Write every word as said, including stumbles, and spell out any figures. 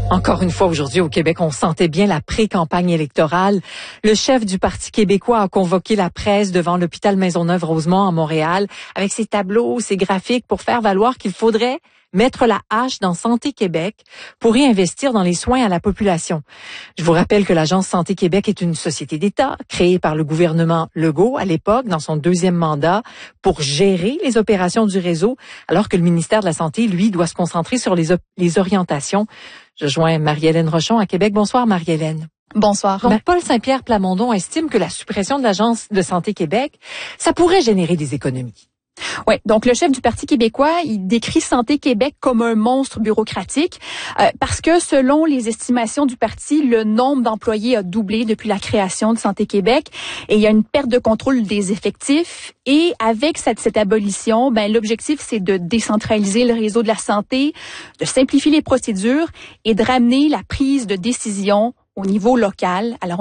Encore une fois, aujourd'hui, au Québec, on sentait bien la pré-campagne électorale. Le chef du Parti québécois a convoqué la presse devant l'hôpital Maisonneuve-Rosemont à Montréal avec ses tableaux, ses graphiques pour faire valoir qu'il faudrait mettre la hache dans Santé Québec pour y investir dans les soins à la population. Je vous rappelle que l'Agence Santé Québec est une société d'État créée par le gouvernement Legault à l'époque, dans son deuxième mandat, pour gérer les opérations du réseau, alors que le ministère de la Santé, lui, doit se concentrer sur les, op- les orientations. Je joins Marie-Hélène Rochon à Québec. Bonsoir, Marie-Hélène. Bonsoir. Donc, Paul Saint-Pierre Plamondon estime que la suppression de l'Agence de Santé Québec, ça pourrait générer des économies. Oui, donc le chef du Parti québécois, il décrit Santé Québec comme un monstre bureaucratique euh, parce que selon les estimations du parti, le nombre d'employés a doublé depuis la création de Santé Québec et il y a une perte de contrôle des effectifs et avec cette, cette abolition, ben l'objectif c'est de décentraliser le réseau de la santé, de simplifier les procédures et de ramener la prise de décision au niveau local. Alors